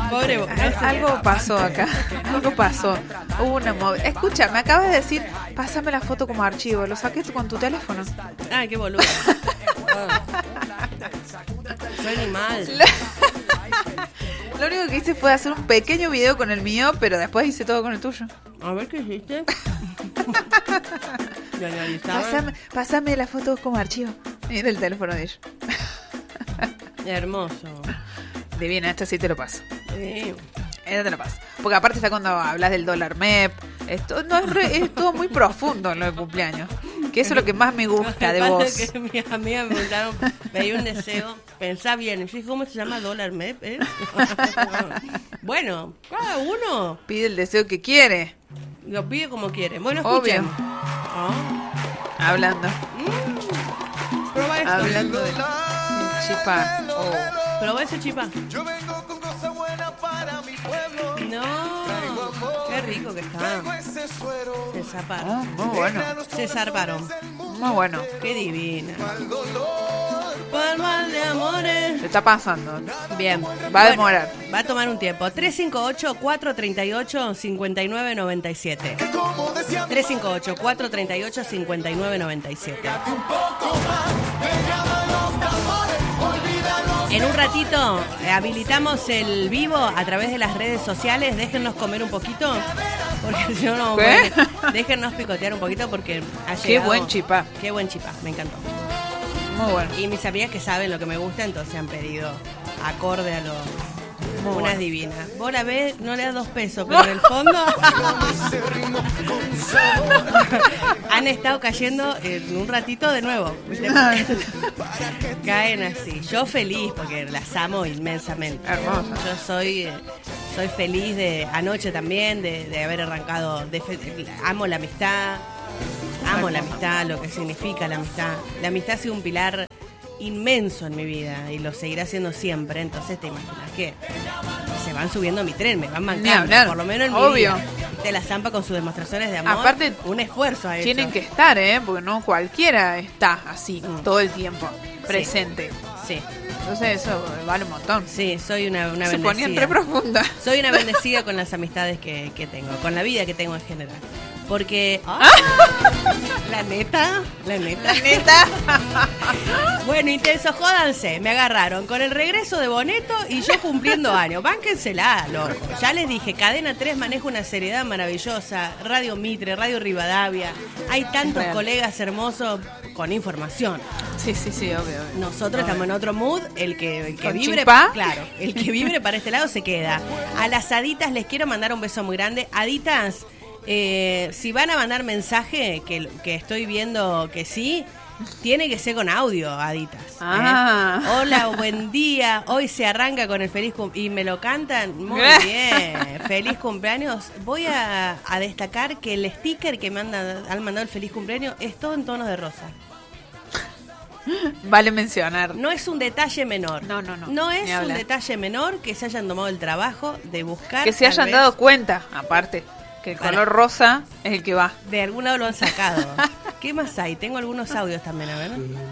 Pobre, algo pasó acá. Algo pasó. Hubo una Escucha, me acabas de decir, pásame la foto como archivo. ¿Lo saqué con tu teléfono? Ah, qué boludo. Soy animal. Lo único que hice fue hacer un pequeño video con el mío, pero después hice todo con el tuyo. A ver qué hiciste. Pásame la foto como archivo. Mira el teléfono de ellos. Hermoso. Divina, esta sí te lo paso. Sí. Esta te lo paso. Porque aparte está cuando hablas del dólar MEP. Esto no es todo muy profundo en lo de cumpleaños. Que eso es lo que más me gusta de vos. Que mis amigas me preguntaron, pedí un deseo, pensá bien. Yo dije, ¿cómo se llama dólar MEP? Bueno, cada uno pide el deseo que quiere. lo pide como quiere. Bueno, Obvio. escuchen. Hablando. Prueba esto. Hablando de chipá. Probá ese chipá. Yo vengo con cosas buenas para mi pueblo. No, qué rico que está. Ese suero. Se zarparon. Muy bueno. Se zarparon. Muy bueno. Qué divina. Al dolor. Palmas de amores. Se está pasando. Bien. Va a demorar. Va a tomar un tiempo. 358-438-5997. Como decía mi 358-438-5997. un poco más. Me llaman los tambores. Olvídalo. En un ratito habilitamos el vivo a través de las redes sociales. Déjennos comer un poquito. Porque si no, no. ¿Qué? Déjennos picotear un poquito porque ha llegado. Qué buen chipá. Qué buen chipá. Me encantó. Muy bueno. Y mis amigas que saben lo que me gusta, entonces han pedido acorde a lo... Muy Unas bueno. divinas. Vos la ves, no le das 2 pesos, pero en el fondo han estado cayendo en un ratito de nuevo. ¿Viste? Caen así. Yo feliz porque las amo inmensamente. Hermosa. Yo soy feliz de anoche también, de haber arrancado. Amo la amistad. Amo la amistad, lo que significa la amistad. La amistad ha sido un pilar inmenso en mi vida y lo seguirá siendo siempre. Entonces te imaginas que se van subiendo a mi tren, me van Ni mancando, hablar. por lo menos en mi Obvio. vida. Viste, la Zampa con sus demostraciones de amor. Aparte, un esfuerzo ha hecho. Tienen que estar, porque no cualquiera está así todo el tiempo presente. Sí, Entonces eso vale un montón. sí, soy una Se ponían bendecida. re profunda. Soy una bendecida con las amistades que tengo, con la vida que tengo en general. Porque... La neta. Neta. Bueno, intenso, jódanse. Me agarraron con el regreso de Boneto y yo cumpliendo años. Bánquensela, loco. Ya les dije, Cadena 3 maneja una seriedad maravillosa. Radio Mitre, Radio Rivadavia. Hay tantos Real. colegas hermosos con información. Sí, obvio. Nosotros estamos en otro mood. El que ¿Con vibre, chipá? claro, el que vibre para este lado se queda. A las aditas les quiero mandar un beso muy grande. Aditas, si van a mandar mensaje, que estoy viendo que sí, tiene que ser con audio, aditas. Ah. Hola, buen día. Hoy se arranca con el feliz cumpleaños. Y me lo cantan muy bien. Feliz cumpleaños. Voy a destacar que el sticker que han mandado el feliz cumpleaños es todo en tonos de rosa. Vale mencionar. No es un detalle menor. No. No es Ni un hablar. detalle menor que se hayan tomado el trabajo de buscar. Que se tal hayan vez, dado cuenta, aparte, que el Para- color rosa es el que va. de algún lado lo han sacado. ¿Qué más hay? Tengo algunos audios también, a ver.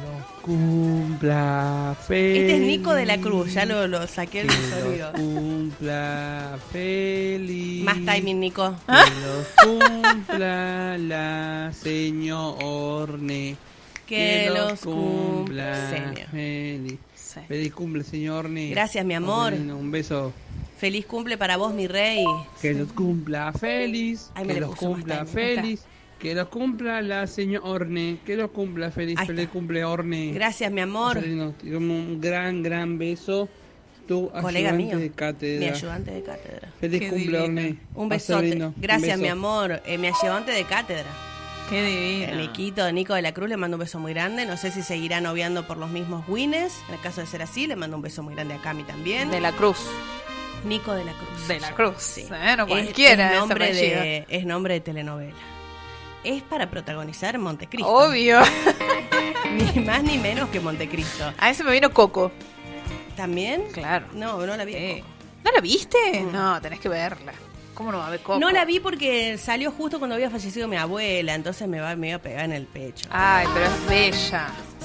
Cumpla feliz. Este es Nico de la Cruz, ya lo saqué el sonido. Cumpla feliz. Más timing, Nico. Que los cumpla la señorne. Que los cumpla señor. feliz. Sí. Feliz cumple, señorne. Gracias, mi amor. Un beso. Feliz cumple para vos, mi rey. Que los cumpla feliz. Ay, me Que le los puso más cumpla timing. feliz. Que los cumpla la señorne. Que los cumpla feliz. Ahí Feliz está. cumple, Orne. Gracias, mi amor. Un gran beso. Tu Colega ayudante mío. de cátedra. Mi ayudante de cátedra. Feliz Qué cumple, divino. Orne. Un Pasa besote. lindo. Gracias, Un mi beso. amor. Mi ayudante de cátedra. Qué divino. El Niquito, Nico de la Cruz, le mando un beso muy grande. No sé si seguirá noviando por los mismos wines. En el caso de ser así, le mando un beso muy grande a Cami también. De la Cruz. Nico de la Cruz. De la Cruz. Sí. No cualquiera. Es ese nombre, apellido. es nombre de telenovela. Es para protagonizar en Montecristo. Obvio. Ni más ni menos que Montecristo. A ese me vino Coco. ¿También? Claro. No la vi. Sí. ¿No la viste? No, tenés que verla. ¿Cómo no va a ver Coco? No la vi porque salió justo cuando había fallecido mi abuela, entonces me iba a pegar en el pecho. Ay, pero es bella.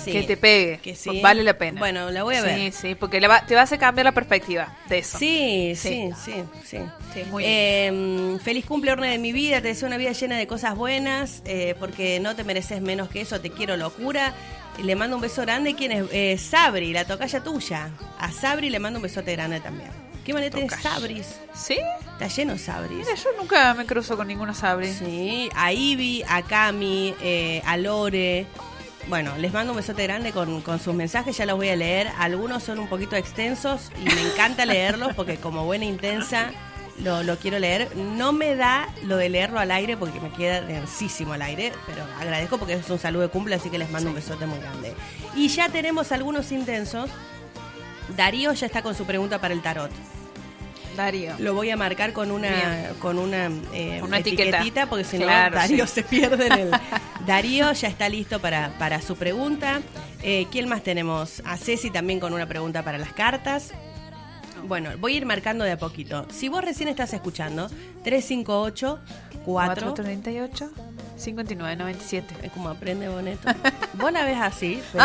Sí, que te pegue. que sí. Vale la pena. Bueno, la voy a ver. Sí, sí, porque te va a hacer cambiar la perspectiva de eso. Sí. Sí, muy Feliz cumple, Orne de mi vida. Te deseo una vida llena de cosas buenas, porque no te mereces menos que eso. Te quiero, locura. Le mando un beso grande. ¿Quién es? Sabri, la tocaya tuya. A Sabri le mando un besote grande también. ¿Qué manera tenés Sabris? ¿Sí? Está lleno de Sabris. Mira, yo nunca me cruzo con ninguna Sabri. Sí, a Ivy, a Cami, a Lore. Bueno, les mando un besote grande con sus mensajes, ya los voy a leer. Algunos son un poquito extensos y me encanta leerlos porque como buena intensa lo quiero leer. No me da lo de leerlo al aire porque me queda densísimo al aire, pero agradezco porque es un saludo de cumple, así que les mando un besote muy grande. Y ya tenemos algunos intensos. Darío ya está con su pregunta para el tarot. Darío. Lo voy a marcar con una etiquetita porque si Claro, no Darío sí. se pierde en el... Darío ya está listo para su pregunta. ¿Quién más tenemos? A Ceci también con una pregunta para las cartas. Bueno, voy a ir marcando de a poquito. Si vos recién estás escuchando, 358 438 5997. Es como aprende Boneto. Vos la ves así, pero...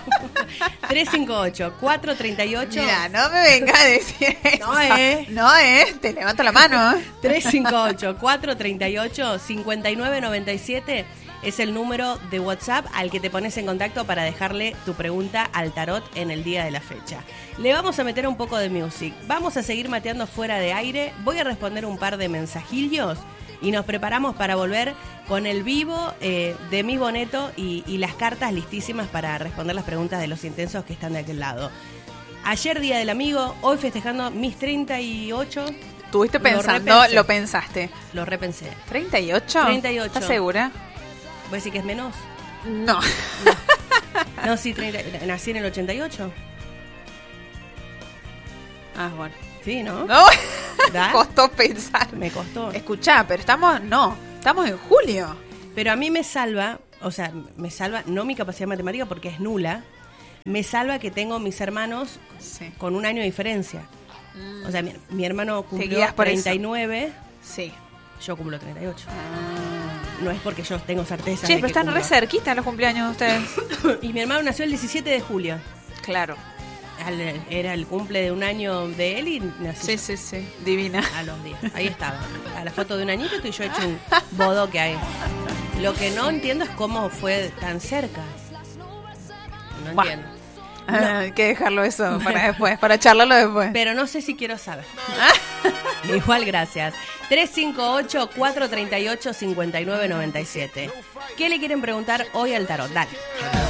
358 438 Mira, no me venga a decir eso. No, te levanto la mano. 358 438 5997 es el número de WhatsApp al que te pones en contacto para dejarle tu pregunta al tarot en el día de la fecha. Le vamos a meter un poco de music. Vamos a seguir mateando fuera de aire. Voy a responder un par de mensajillos y nos preparamos para volver con el vivo de mi Boneto y las cartas listísimas para responder las preguntas de los intensos que están de aquel lado. Ayer Día del Amigo, hoy festejando mis 38. Estuviste pensando, lo pensaste. Lo repensé. ¿38? 38. ¿Estás segura? ¿Puede decir que es menos? No. No, sí, 30, nací en el 88. Ah, bueno. Sí, ¿no? No, ¿Da? costó pensar. Me costó. Escuchá, pero estamos en julio. Pero a mí me salva, no mi capacidad matemática porque es nula, me salva que tengo mis hermanos con un año de diferencia. O sea, mi hermano cumplió guías por 39, Sí. yo cumplo 38. No es porque yo tengo certeza Che, de pero que están cumplo. re cerquita los cumpleaños de ustedes. Y mi hermano nació el 17 de julio. Claro. Era el cumple de un año de él y nací Sí. Divina. a los días. Ahí estaba. A la foto de un añito y yo he hecho un bodoque ahí. Lo que no entiendo es cómo fue tan cerca. No Buah. entiendo. Hay que dejarlo eso para después, para charlarlo después. Pero no sé si quiero saber. Igual, gracias. 358-438-5997. ¿Qué le quieren preguntar hoy al tarot? Dale.